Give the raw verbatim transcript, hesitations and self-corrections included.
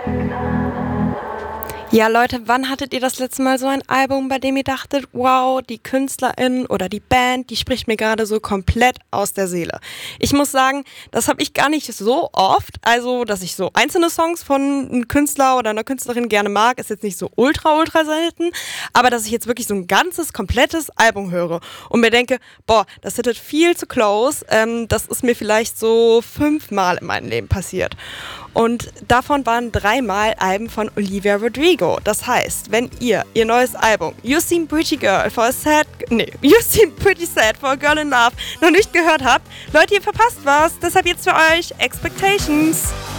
Ja, Leute, wann hattet ihr das letzte Mal so ein Album, bei dem ihr dachtet, wow, die Künstlerin oder die Band, die spricht mir gerade so komplett aus der Seele? Ich muss sagen, das habe ich gar nicht so oft. Also, dass ich so einzelne Songs von einem Künstler oder einer Künstlerin gerne mag, ist jetzt nicht so ultra, ultra selten. Aber dass ich jetzt wirklich so ein ganzes, komplettes Album höre und mir denke, boah, das hittet viel zu close, ähm, das ist mir vielleicht so fünfmal in meinem Leben passiert. Und davon waren dreimal Alben von Olivia Rodrigo. Das heißt, wenn ihr ihr neues Album You Seem Pretty Girl for a Sad... Nee, You Seem Pretty Sad for a Girl in Love noch nicht gehört habt, Leute, ihr verpasst was. Deshalb jetzt für euch Expectations.